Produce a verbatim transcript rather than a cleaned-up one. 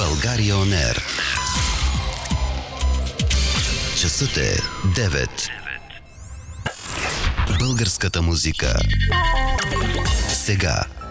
България Он Ер. Часът е девет. Българската музика сега